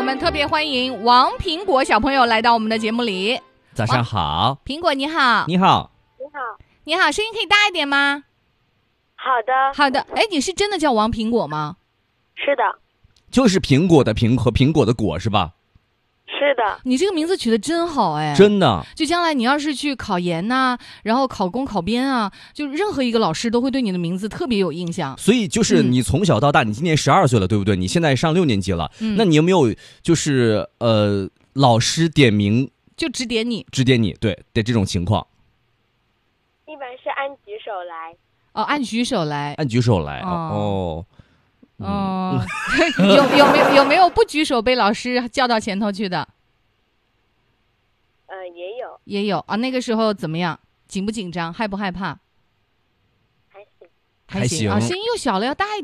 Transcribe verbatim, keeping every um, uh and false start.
们特别欢迎王苹果小朋友来到我们的节目里。 早上好。 苹果你好。 你好。 你好。 你好，声音可以大一点吗？ 好的。 好的。哎，你是真的叫王苹果吗？ 是的。 就是苹果的苹和苹果的果是吧？ 是的。 你这个名字取得真好哎， 真的。 就将来你要是去考研呐、啊，然后考公考编啊，就任何一个老师都会对你的名字特别有印象。 所以就是你从小到大，嗯、你今年十二岁了，对不对？你现在上六年级了，嗯、那你有没有就是呃老师点名就指点你， 指点你，对的这种情况？ 一般是按举手来。 哦，按举手来， 按举手来。 哦。 哦哦，嗯、有有没有有没有不举手被老师叫到前头去的？ 呃，也有， 也有啊。那个时候怎么样？紧不紧张？害不害怕？ 还行， 还行啊，声音又小了，要大一点。